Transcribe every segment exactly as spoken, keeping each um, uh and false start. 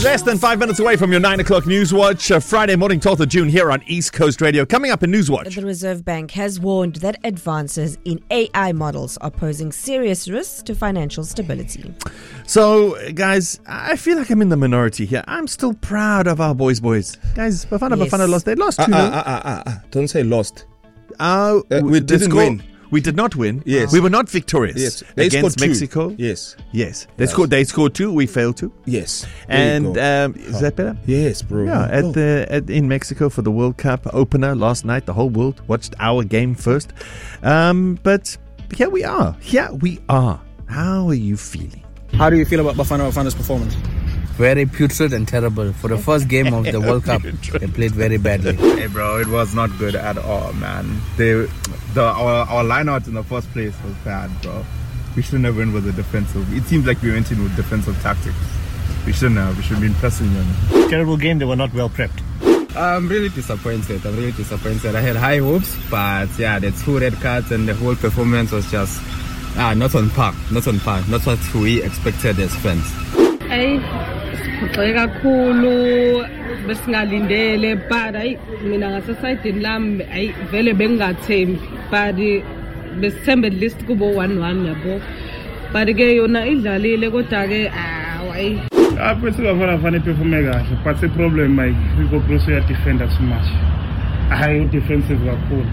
Less than five minutes away from your nine o'clock Newswatch, uh, Friday morning, twelfth of June, here on East Coast Radio. Coming up in Newswatch. The Reserve Bank has warned that advances in A I models are posing serious risks to financial stability. So, guys, I feel like I'm in the minority here. I'm still proud of our boys, boys. Guys, Bafana Yes. Bafana lost. They lost Ah, two nil. ah, ah, ah, ah. Don't say lost. Uh, Uh, we the didn't score- win. We did not win. Yes. We were not victorious Yes. They against scored two. Mexico. Yes. Yes. They Yes. scored. They scored two. We failed to. Yes. There you And go. um, is that better? Yes, bro. Yeah, at Oh. the at, in Mexico for the World Cup opener last night. The whole world watched our game first. Um, but here we are. Here we are. How are you feeling? How do you feel about Bafana Bafana's performance? Very putrid and terrible. For the first game of the World Cup, they played very badly. Hey bro, it was not good at all, man. They, the our, our lineout in the first place was bad, bro. We shouldn't have went with the defensive. It seems like we went in with defensive tactics. We shouldn't have. We should have been pressing them. Terrible game. They were not well prepped. I'm really disappointed. I'm really disappointed. I had high hopes, but yeah, the two red cards and the whole performance was just ah, not on par. Not on par. Not what we expected as fans. Ay, siphoxeke kakhulu besingalindele but ayi mina ngasesayidini lami ayi vele bengingathembi but besithembe at least kubo one one yabo but ke yona idlalile kodwa ke ayi Apho sibafana fana performe kahle but the problem like we go close to defender too much. High defensive kakhulu.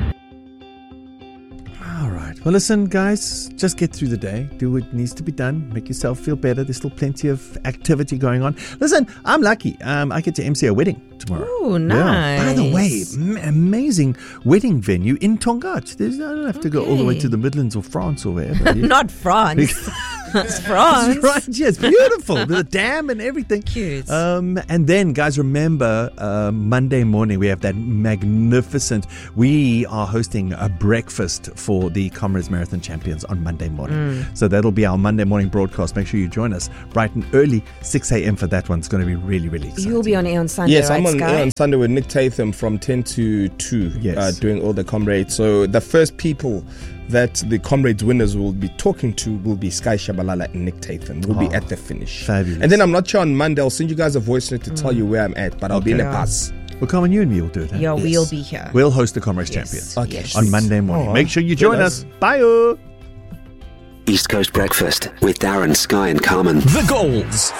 All right. Well, listen, guys, just get through the day. Do what needs to be done. Make yourself feel better. There's still plenty of activity going on. Listen, I'm lucky. Um, I get to M C a wedding tomorrow. Ooh, nice. Yeah. By the way, m- amazing wedding venue in Tongaat. There's, I don't have to go all the way Okay. to the Midlands or France or wherever. Not France. It's France. That's right. Yeah, it's beautiful. The dam and everything. Cute. Um, and then, guys, remember, uh, Monday morning, we have that magnificent, we are hosting a breakfast for the Comrades Marathon Champions on Monday morning. Mm. So that'll be our Monday morning broadcast. Make sure you join us bright and early, six a.m. for that one. It's going to be really, really exciting. You'll be on air on Sunday, Yes, right, I'm on, Sky? on Sunday with Nick Tatham from ten to two, Yes. uh, doing all the comrades. So the first people that the comrades winners will be talking to will be Sky Shabalala and Nick Tatham. We'll Oh, be at the finish. fabulous. And then I'm not sure on Monday. I'll send you guys a voice note to tell you where I'm at, but I'll be in a Okay. bus. Well, come on, you and me will do it. Huh? Yeah, Yes. we'll be here. We'll host the Comrades Yes. Champions Okay. Yes. on Monday morning. Oh, Make sure you join join us. us. Bye. East Coast Breakfast with Darren, Sky and Carmen. The goals.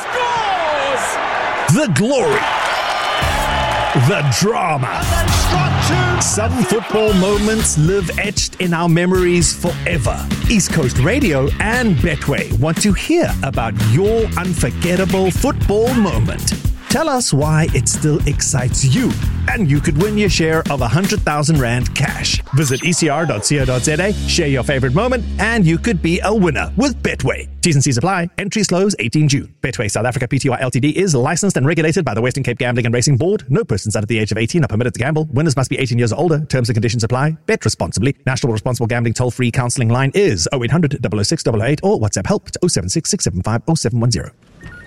The glory. The drama. Some football moments live etched in our memories forever. East Coast Radio and Betway want to hear about your unforgettable football moment. Tell us why it still excites you, and you could win your share of one hundred thousand Rand cash. Visit e c r dot co dot z a, share your favorite moment, and you could be a winner with Betway. T's and C's apply. Entry slows eighteenth June. Betway South Africa Pty Ltd is licensed and regulated by the Western Cape Gambling and Racing Board. No persons under the age of eighteen are permitted to gamble. Winners must be eighteen years or older. Terms and conditions apply. Bet responsibly. National Responsible Gambling toll-free counselling line is oh eight hundred, double oh six, double oh eight or WhatsApp help to oh seven six, six seven five, oh seven one zero.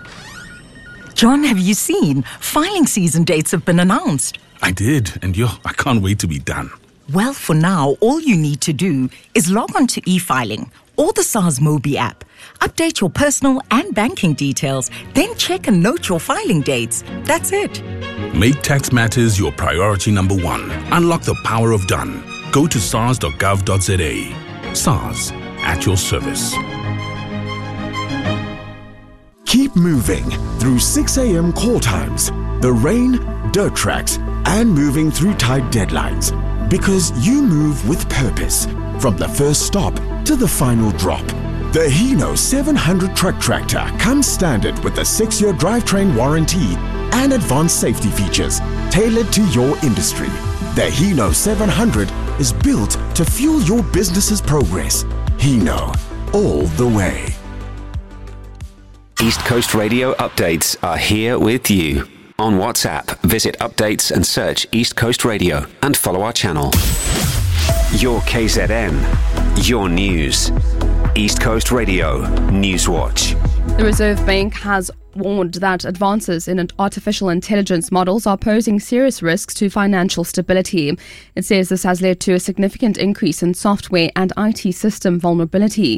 John, have you seen? Filing season dates have been announced. I did, and yo, I can't wait to be done. Well, for now, all you need to do is log on to e-filing or the SARS Mobi app. Update your personal and banking details, then check and note your filing dates. That's it. Make tax matters your priority number one. Unlock the power of done. Go to sars dot gov dot z a. SARS, at your service. Keep moving through six a.m. call times, the rain, dirt tracks, and moving through tight deadlines. Because you move with purpose, from the first stop to the final drop. The Hino seven hundred truck tractor comes standard with a six-year drivetrain warranty and advanced safety features tailored to your industry. The Hino seven hundred is built to fuel your business's progress. Hino, all the way. East Coast Radio updates are here with you. On WhatsApp, visit updates and search East Coast Radio and follow our channel. Your K Z N, your news. East Coast Radio Newswatch. The Reserve Bank has warned that advances in artificial intelligence models are posing serious risks to financial stability. It says this has led to a significant increase in software and I T system vulnerability.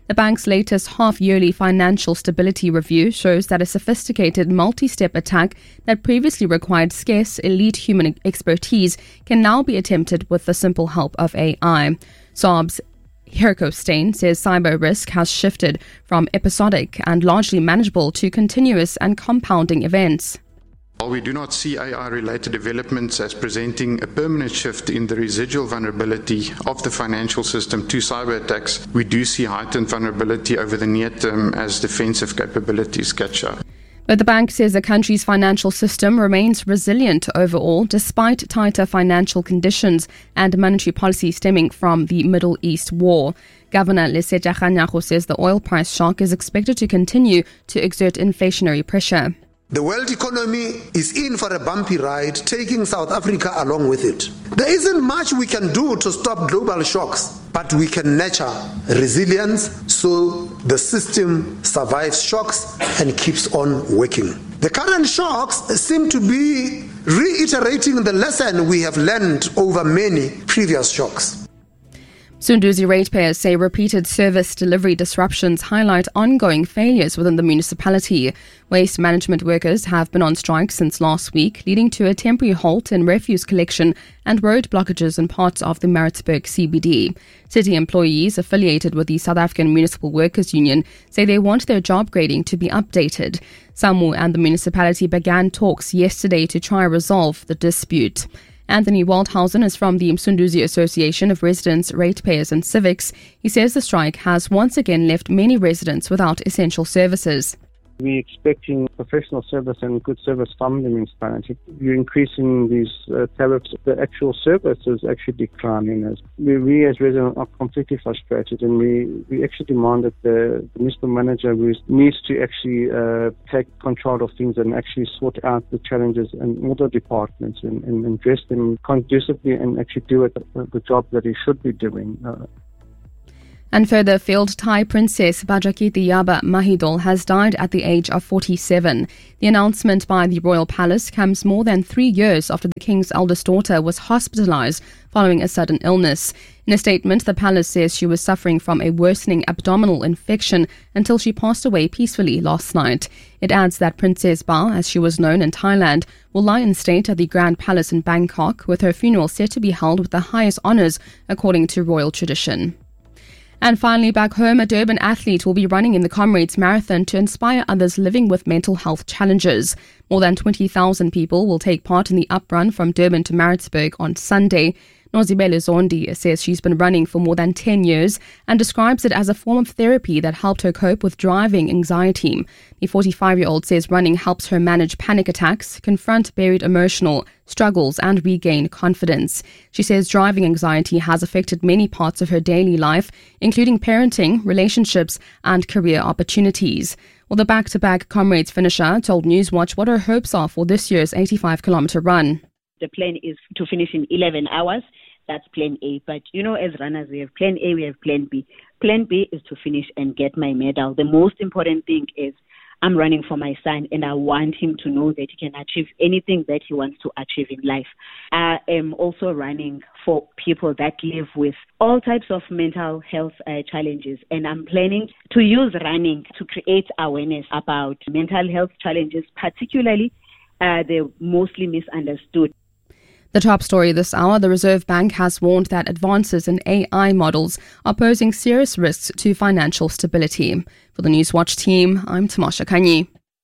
The bank's latest half-yearly financial stability review shows that a sophisticated multi-step attack that previously required scarce elite human expertise can now be attempted with the simple help of A I. S A B's Herco Steyn says cyber risk has shifted from episodic and largely manageable to continuous and compounding events. While we do not see A I-related developments as presenting a permanent shift in the residual vulnerability of the financial system to cyber attacks, we do see heightened vulnerability over the near term as defensive capabilities catch up. But the bank says the country's financial system remains resilient overall despite tighter financial conditions and monetary policy stemming from the Middle East war. Governor Lesetja Kganyago says the oil price shock is expected to continue to exert inflationary pressure. The world economy is in for a bumpy ride, taking South Africa along with it. There isn't much we can do to stop global shocks, but we can nurture resilience so the system survives shocks and keeps on working. The current shocks seem to be reiterating the lesson we have learned over many previous shocks. Msunduzi ratepayers say repeated service delivery disruptions highlight ongoing failures within the municipality. Waste management workers have been on strike since last week, leading to a temporary halt in refuse collection and road blockages in parts of the Maritzburg C B D. City employees affiliated with the South African Municipal Workers Union say they want their job grading to be updated. SAMWU and the municipality began talks yesterday to try resolve the dispute. Anthony Waldhausen is from the Msunduzi Association of Residents, Ratepayers and Civics. He says the strike has once again left many residents without essential services. We're expecting professional service and good service from the municipality. You're increasing these uh, tariffs. The actual service is actually declining. As we, we as residents are completely frustrated, and we, we actually demand that the, the municipal manager needs to actually uh, take control of things and actually sort out the challenges in all the departments and, and address them conducively and actually do it, uh, the job that he should be doing. Uh, And further afield, Thai Princess Bajrakiti Yaba Mahidol has died at the age of forty-seven. The announcement by the Royal Palace comes more than three years after the King's eldest daughter was hospitalized following a sudden illness. In a statement, the palace says she was suffering from a worsening abdominal infection until she passed away peacefully last night. It adds that Princess Ba, as she was known in Thailand, will lie in state at the Grand Palace in Bangkok, with her funeral set to be held with the highest honours according to royal tradition. And finally, back home, a Durban athlete will be running in the Comrades Marathon to inspire others living with mental health challenges. More than twenty thousand people will take part in the uprun from Durban to Maritzburg on Sunday. Nozibele Zondi says she's been running for more than ten years and describes it as a form of therapy that helped her cope with driving anxiety. The forty-five-year-old says running helps her manage panic attacks, confront buried emotional struggles and regain confidence. She says driving anxiety has affected many parts of her daily life, including parenting, relationships and career opportunities. Well, the back-to-back Comrades finisher told Newswatch what her hopes are for this year's eighty-five kilometre run. The plan is to finish in eleven hours. That's plan A. But, you know, as runners, we have plan A, we have plan B. Plan B is to finish and get my medal. The most important thing is I'm running for my son, and I want him to know that he can achieve anything that he wants to achieve in life. I am also running for people that live with all types of mental health uh, challenges, and I'm planning to use running to create awareness about mental health challenges, particularly uh, the mostly misunderstood. The top story this hour, the Reserve Bank has warned that advances in A I models are posing serious risks to financial stability. For the Newswatch team, I'm Tamasha Kanyi.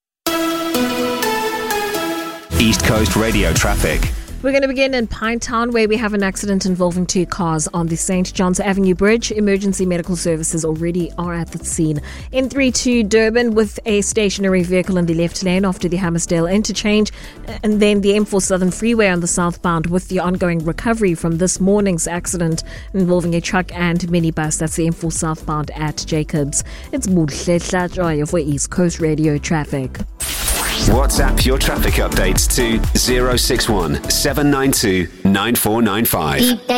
East Coast Radio traffic. We're going to begin in Pinetown, where we have an accident involving two cars on the Saint John's Avenue Bridge. Emergency medical services already are at the scene. N three to Durban with a stationary vehicle in the left lane after the Hammersdale interchange. And then the M four Southern Freeway on the southbound with the ongoing recovery from this morning's accident involving a truck and minibus. That's the M four southbound at Jacobs. It's Muhle Hlajoy for East Coast Radio traffic. WhatsApp your traffic updates to zero six one seven nine two nine four nine five.